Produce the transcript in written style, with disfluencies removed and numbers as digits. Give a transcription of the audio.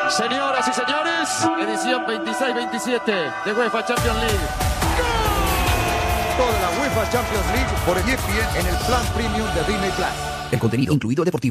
Señoras y señores, edición 26-27 de UEFA Champions League. Toda la UEFA Champions League por ESPN en el plan premium de Disney Plus. El contenido incluido deportivo.